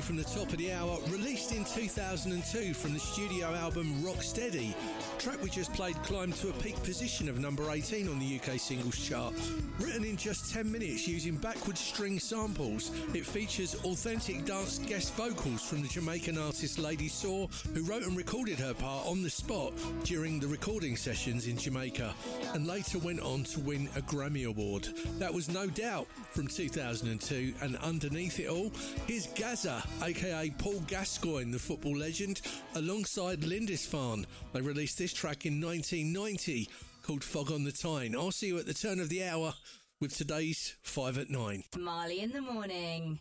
from the top of the hour, released in 2002 from the studio album Rocksteady. The track we just played climbed to a peak position of number 18 on the UK singles chart. Written in just 10 minutes using backwards string samples, it features authentic dance guest vocals from the Jamaican artist Lady Saw, who wrote and recorded her part on the spot during the recording sessions in Jamaica, and later went on to win a Grammy Award. That was No Doubt from 2002, and underneath it all, here's Gazza, aka Paul Gascoigne, the football legend, alongside Lindisfarne. They released this track in 1990 called Fog on the Tyne. I'll see you at the turn of the hour with today's 5 at 9. Marley in the Morning.